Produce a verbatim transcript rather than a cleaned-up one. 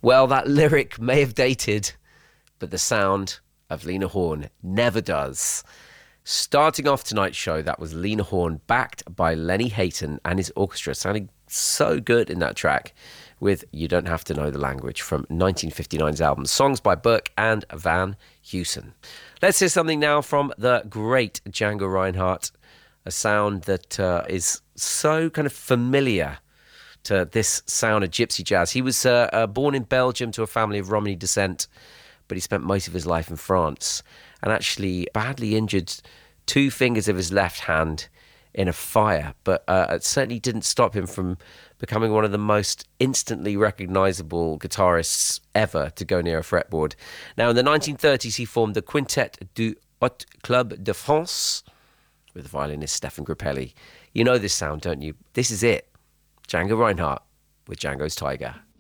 Well, that lyric may have dated, but the sound of Lena Horne never does. Starting off tonight's show, that was Lena Horne, backed by Lenny Hayton and his orchestra, sounding so good in that track with You Don't Have to Know the Language from nineteen fifty-nine's album, songs by Burke and Van Heusen. Let's hear something now from the great Django Reinhardt, a sound that uh, is so kind of familiar to this sound of gypsy jazz. He was uh, uh, born in Belgium to a family of Romany descent, but he spent most of his life in France and actually badly injured two fingers of his left hand in a fire, but uh, it certainly didn't stop him from becoming one of the most instantly recognizable guitarists ever to go near a fretboard. Now, in the nineteen thirties, he formed the Quintet du Haut Club de France with violinist Stefan Grappelli. You know this sound, don't you? This is it. Django Reinhardt with Django's Tiger.